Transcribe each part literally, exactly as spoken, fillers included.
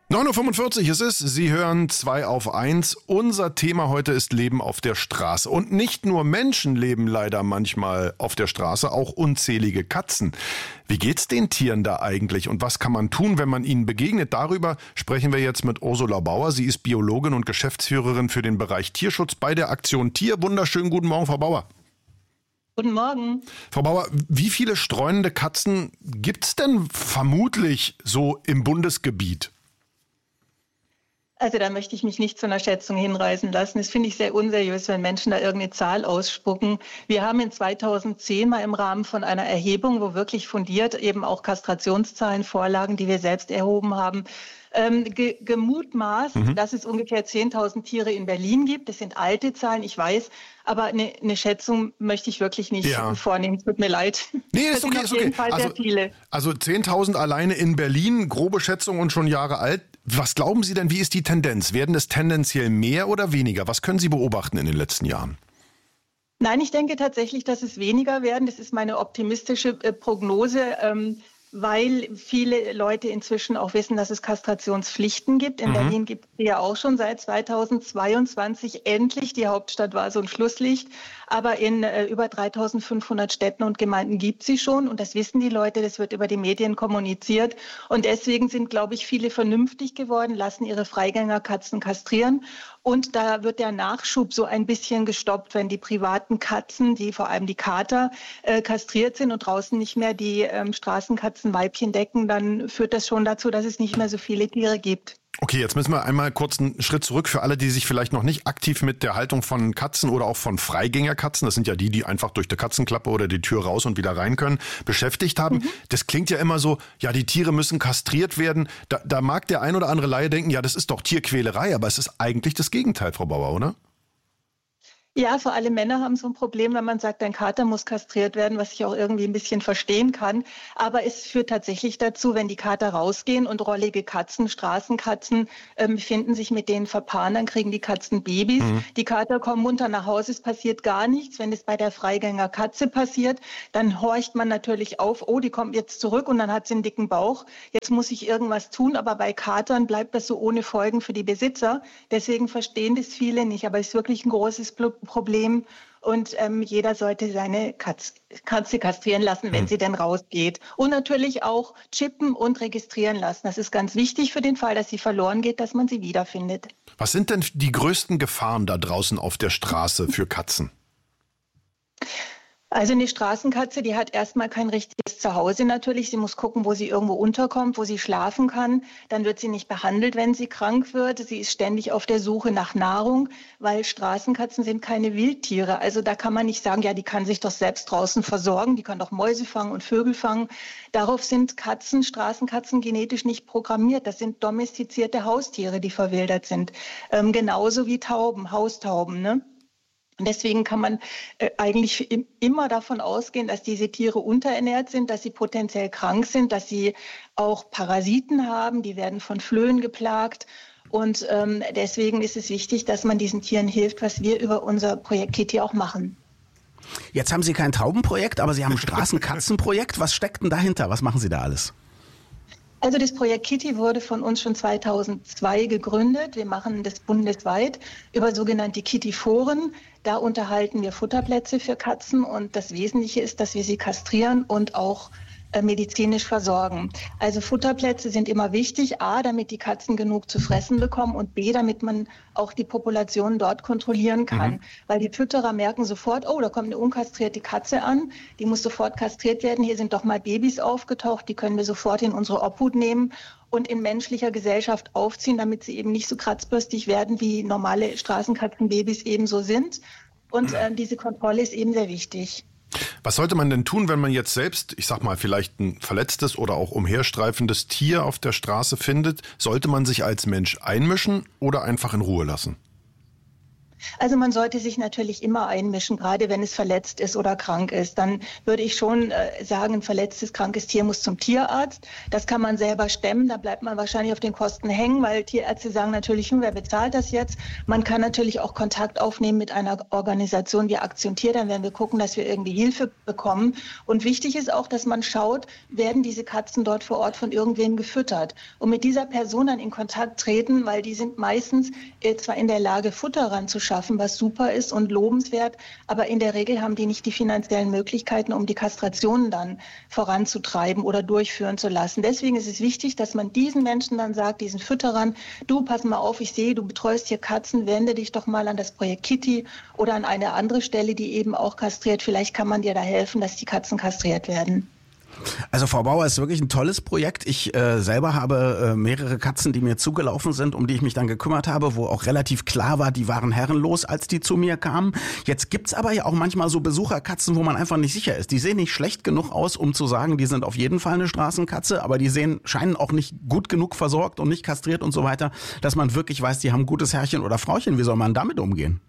neun Uhr fünfundvierzig ist es, Sie hören zwei auf eins. Unser Thema heute ist Leben auf der Straße. Und nicht nur Menschen leben leider manchmal auf der Straße, auch unzählige Katzen. Wie geht's den Tieren da eigentlich und was kann man tun, wenn man ihnen begegnet? Darüber sprechen wir jetzt mit Ursula Bauer. Sie ist Biologin und Geschäftsführerin für den Bereich Tierschutz bei der Aktion Tier. Wunderschönen guten Morgen, Frau Bauer. Guten Morgen. Frau Bauer, wie viele streunende Katzen gibt's denn vermutlich so im Bundesgebiet? Also da möchte ich mich nicht zu einer Schätzung hinreißen lassen. Das finde ich sehr unseriös, wenn Menschen da irgendeine Zahl ausspucken. Wir haben in zweitausendzehn mal im Rahmen von einer Erhebung, wo wirklich fundiert eben auch Kastrationszahlen vorlagen, die wir selbst erhoben haben, ähm, ge- gemutmaßt, mhm. dass es ungefähr zehntausend Tiere in Berlin gibt. Das sind alte Zahlen, ich weiß, aber eine, eine Schätzung möchte ich wirklich nicht ja. vornehmen. Tut mir leid. Nee, ist das okay, sind ist auf jeden okay. Fall Also, sehr viele. Also zehntausend alleine in Berlin, grobe Schätzung und schon Jahre alt. Was glauben Sie denn, wie ist die Tendenz? Werden es tendenziell mehr oder weniger? Was können Sie beobachten in den letzten Jahren? Nein, ich denke tatsächlich, dass es weniger werden. Das ist meine optimistische äh, Prognose, ähm, weil viele Leute inzwischen auch wissen, dass es Kastrationspflichten gibt. In mhm. Berlin gibt es ja auch schon seit zweitausendzweiundzwanzig endlich. Die Hauptstadt war so ein Schlusslicht. Aber in äh, über dreitausendfünfhundert Städten und Gemeinden gibt sie schon. Und das wissen die Leute, das wird über die Medien kommuniziert. Und deswegen sind, glaube ich, viele vernünftig geworden, lassen ihre Freigängerkatzen kastrieren. Und da wird der Nachschub so ein bisschen gestoppt, wenn die privaten Katzen, die vor allem die Kater, äh, kastriert sind und draußen nicht mehr die ähm, Straßenkatzenweibchen decken, dann führt das schon dazu, dass es nicht mehr so viele Tiere gibt. Okay, jetzt müssen wir einmal kurz einen Schritt zurück für alle, die sich vielleicht noch nicht aktiv mit der Haltung von Katzen oder auch von Freigängerkatzen, das sind ja die, die einfach durch die Katzenklappe oder die Tür raus und wieder rein können, beschäftigt haben. Mhm. Das klingt ja immer so, ja, die Tiere müssen kastriert werden. Da, da mag der ein oder andere Laie denken, ja, das ist doch Tierquälerei, aber es ist eigentlich das Gegenteil, Frau Bauer, oder? Ja, vor allem Männer haben so ein Problem, wenn man sagt, ein Kater muss kastriert werden, was ich auch irgendwie ein bisschen verstehen kann. Aber es führt tatsächlich dazu, wenn die Kater rausgehen und rollige Katzen, Straßenkatzen ähm, finden sich mit denen verpaaren, dann kriegen die Katzen Babys. Mhm. Die Kater kommen munter nach Hause, es passiert gar nichts. Wenn es bei der Freigängerkatze passiert, dann horcht man natürlich auf, oh, die kommt jetzt zurück und dann hat sie einen dicken Bauch. Jetzt muss ich irgendwas tun, aber bei Katern bleibt das so ohne Folgen für die Besitzer. Deswegen verstehen das viele nicht, aber es ist wirklich ein großes Problem und ähm, jeder sollte seine Katz, Katze kastrieren lassen, wenn hm. sie denn rausgeht. Und natürlich auch chippen und registrieren lassen. Das ist ganz wichtig für den Fall, dass sie verloren geht, dass man sie wiederfindet. Was sind denn die größten Gefahren da draußen auf der Straße für Katzen? Also eine Straßenkatze, die hat erstmal kein richtiges Zuhause natürlich. Sie muss gucken, wo sie irgendwo unterkommt, wo sie schlafen kann. Dann wird sie nicht behandelt, wenn sie krank wird. Sie ist ständig auf der Suche nach Nahrung, weil Straßenkatzen sind keine Wildtiere. Also da kann man nicht sagen, ja, die kann sich doch selbst draußen versorgen. Die kann doch Mäuse fangen und Vögel fangen. Darauf sind Katzen, Straßenkatzen genetisch nicht programmiert. Das sind domestizierte Haustiere, die verwildert sind. Ähm, genauso wie Tauben, Haustauben, ne? Und deswegen kann man äh, eigentlich im, immer davon ausgehen, dass diese Tiere unterernährt sind, dass sie potenziell krank sind, dass sie auch Parasiten haben, die werden von Flöhen geplagt. Und ähm, deswegen ist es wichtig, dass man diesen Tieren hilft, was wir über unser Projekt Kitty auch machen. Jetzt haben Sie kein Taubenprojekt, aber Sie haben ein Straßenkatzenprojekt. Was steckt denn dahinter? Was machen Sie da alles? Also das Projekt Kitty wurde von uns schon zweitausendzwei gegründet. Wir machen das bundesweit über sogenannte Kitty-Foren. Da unterhalten wir Futterplätze für Katzen und das Wesentliche ist, dass wir sie kastrieren und auch äh, medizinisch versorgen. Also Futterplätze sind immer wichtig, a, damit die Katzen genug zu fressen bekommen und b, damit man auch die Population dort kontrollieren kann. Mhm. Weil die Fütterer merken sofort, oh, da kommt eine unkastrierte Katze an, die muss sofort kastriert werden. Hier sind doch mal Babys aufgetaucht, die können wir sofort in unsere Obhut nehmen und in menschlicher Gesellschaft aufziehen, damit sie eben nicht so kratzbürstig werden, wie normale Straßenkatzenbabys eben so sind. Und äh, diese Kontrolle ist eben sehr wichtig. Was sollte man denn tun, wenn man jetzt selbst, ich sag mal, vielleicht ein verletztes oder auch umherstreifendes Tier auf der Straße findet? Sollte man sich als Mensch einmischen oder einfach in Ruhe lassen? Also man sollte sich natürlich immer einmischen, gerade wenn es verletzt ist oder krank ist. Dann würde ich schon äh, sagen, ein verletztes, krankes Tier muss zum Tierarzt. Das kann man selber stemmen, da bleibt man wahrscheinlich auf den Kosten hängen, weil Tierärzte sagen natürlich, wer bezahlt das jetzt? Man kann natürlich auch Kontakt aufnehmen mit einer Organisation wie Aktion Tier, dann werden wir gucken, dass wir irgendwie Hilfe bekommen. Und wichtig ist auch, dass man schaut, werden diese Katzen dort vor Ort von irgendwem gefüttert? Und mit dieser Person dann in Kontakt treten, weil die sind meistens äh, zwar in der Lage, Futter ranzuschaffen, schaffen, was super ist und lobenswert, aber in der Regel haben die nicht die finanziellen Möglichkeiten, um die Kastrationen dann voranzutreiben oder durchführen zu lassen. Deswegen ist es wichtig, dass man diesen Menschen dann sagt, diesen Fütterern, du, pass mal auf, ich sehe, du betreust hier Katzen, wende dich doch mal an das Projekt Kitty oder an eine andere Stelle, die eben auch kastriert. Vielleicht kann man dir da helfen, dass die Katzen kastriert werden. Also Frau Bauer, ist wirklich ein tolles Projekt. Ich äh, selber habe äh, mehrere Katzen, die mir zugelaufen sind, um die ich mich dann gekümmert habe, wo auch relativ klar war, die waren herrenlos, als die zu mir kamen. Jetzt gibt's aber ja auch manchmal so Besucherkatzen, wo man einfach nicht sicher ist. Die sehen nicht schlecht genug aus, um zu sagen, die sind auf jeden Fall eine Straßenkatze, aber die sehen, scheinen auch nicht gut genug versorgt und nicht kastriert und so weiter, dass man wirklich weiß, die haben ein gutes Herrchen oder Frauchen. Wie soll man damit umgehen?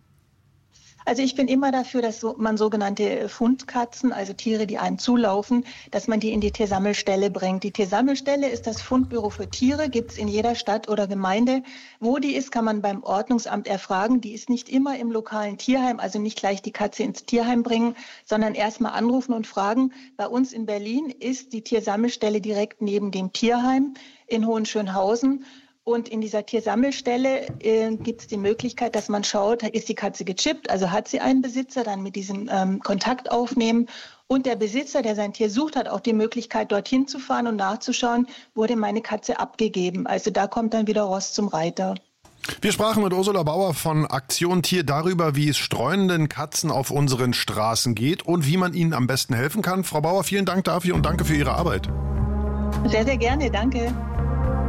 Also ich bin immer dafür, dass so, man sogenannte Fundkatzen, also Tiere, die einem zulaufen, dass man die in die Tiersammelstelle bringt. Die Tiersammelstelle ist das Fundbüro für Tiere, gibt es in jeder Stadt oder Gemeinde. Wo die ist, kann man beim Ordnungsamt erfragen. Die ist nicht immer im lokalen Tierheim, also nicht gleich die Katze ins Tierheim bringen, sondern erstmal anrufen und fragen. Bei uns in Berlin ist die Tiersammelstelle direkt neben dem Tierheim in Hohenschönhausen. Und in dieser Tiersammelstelle äh, gibt es die Möglichkeit, dass man schaut, ist die Katze gechippt, also hat sie einen Besitzer, dann mit diesem ähm, Kontakt aufnehmen. Und der Besitzer, der sein Tier sucht, hat auch die Möglichkeit, dorthin zu fahren und nachzuschauen, wurde meine Katze abgegeben. Also da kommt dann wieder Ross zum Reiter. Wir sprachen mit Ursula Bauer von Aktion Tier darüber, wie es streunenden Katzen auf unseren Straßen geht und wie man ihnen am besten helfen kann. Frau Bauer, vielen Dank dafür und danke für Ihre Arbeit. Sehr, sehr gerne, danke.